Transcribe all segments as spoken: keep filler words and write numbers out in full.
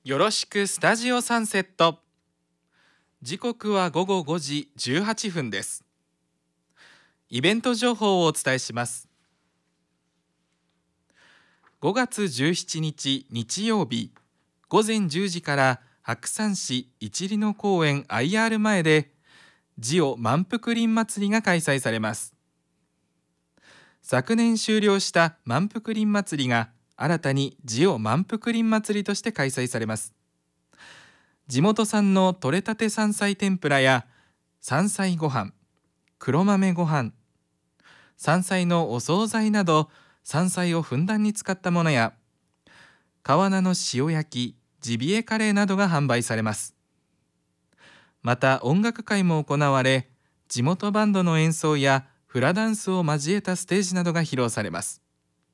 よろしくスタジオサンセット。時刻はごごごじじゅうはっぷんです。イベント情報をお伝えします。ごがつじゅうしちにち日曜日、ごぜんじゅうじから白山市一里野公園 アイアール 前でジオ満腹林祭りが開催されます。昨年終了した満腹林祭りが新たにジオ満腹林祭りとして開催されます。地元産の採れたて山菜天ぷらや山菜ご飯、黒豆ご飯、山菜のお惣菜など山菜をふんだんに使ったものや川菜の塩焼き、ジビエカレーなどが販売されます。また音楽会も行われ、地元バンドの演奏やフラダンスを交えたステージなどが披露されます。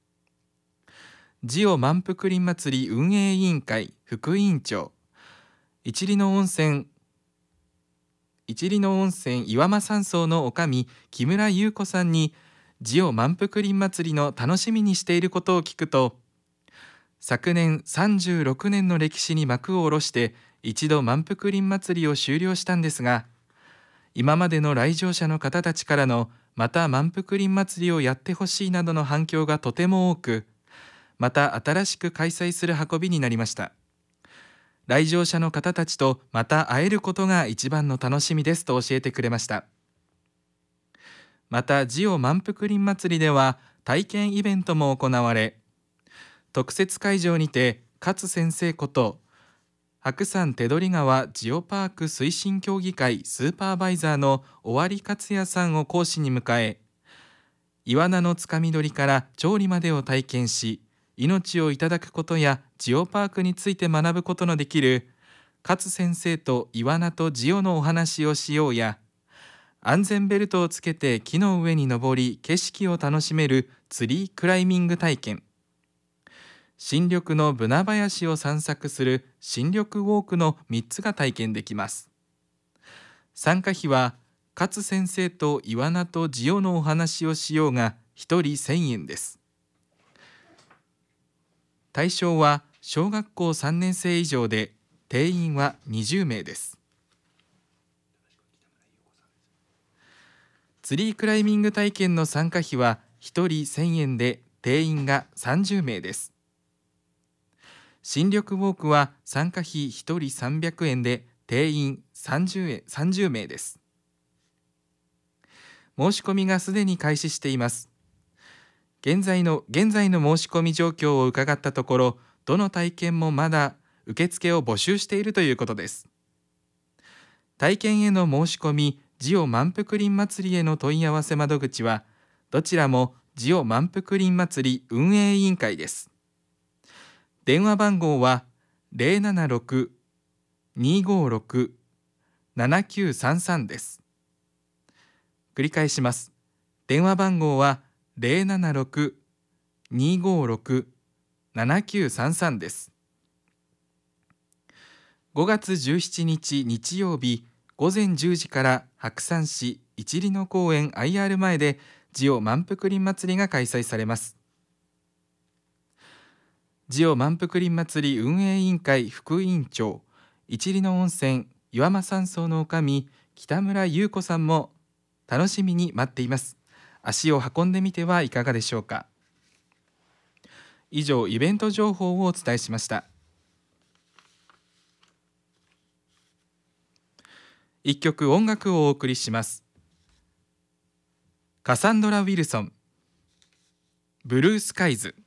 ジオ満腹林祭り運営委員会副委員長、一里野温泉一里野温泉岩間山荘の女将木村優子さんにジオ満腹林祭りの楽しみにしていることを聞くと、昨年さんじゅうろくねんの歴史に幕を下ろして一度満腹林祭りを終了したんですが、今までの来場者の方たちからのまた満腹林祭りをやってほしいなどの反響がとても多く、また新しく開催する運びになりました。来場者の方たちとまた会えることが一番の楽しみですと教えてくれました。またジオ満腹林祭りでは体験イベントも行われ、特設会場にて勝先生こと白山手取川ジオパーク推進協議会スーパーバイザーの尾張克也さんを講師に迎え、イワナのつかみ取りから調理までを体験し、命をいただくことやジオパークについて学ぶことのできる勝先生とイワナとジオのお話をしようや、安全ベルトをつけて木の上に登り景色を楽しめるツリークライミング体験、新緑のブナ林を散策する新緑ウォークのみっつが体験できます。参加費は勝先生とイワナとジオのお話をしようがひとりせんえんです。対象は小学校さんねんせい以上で、定員はにじゅうめいです。ツリークライミング体験の参加費はひとりせんえんで、定員がさんじゅうめいです。新緑ウォークは参加費ひとりさんびゃくえんで、定員さんじゅうえん、さんじゅうめいです。申し込みがすでに開始しています。現在の、現在の申し込み状況を伺ったところ、どの体験もまだ受付を募集しているということです。体験への申し込み、ジオ満腹林祭りへの問い合わせ窓口は、どちらもジオ満腹林祭り運営委員会です。電話番号は ゼロななろく にーごーろく ななきゅうさんさん です。繰り返します。電話番号はゼロななろく にーごーろく ななきゅうさんさん です。ごがつじゅうしちにち日曜日、ごぜんじゅうじから白山市一里野公園 アイアール 前でジオ満腹林祭りが開催されます。ジオ満腹林祭り運営委員会副委員長、一里野温泉岩間山荘の女将北村優子さんも楽しみに待っています。足を運んでみてはいかがでしょうか。以上、イベント情報をお伝えしました。一曲音楽をお送りします。カサンドラ・ウィルソン、ブルースカイズ。